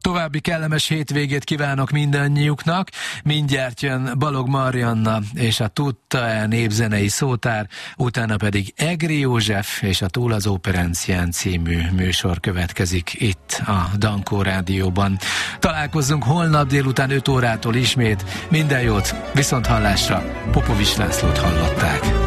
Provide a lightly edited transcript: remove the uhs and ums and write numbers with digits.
További kellemes hétvégét kívánok mindannyiuknak. Mindjárt jön Balog Marianna és a Tutta népzenei szótár, utána pedig Egri József és a Túl az Óperencián című műsor következik itt a Dankó Rádióban. Találkozzunk holnap délután 5 órától ismét. Minden jót, viszont hallásra. Popovics Lászlót hallották.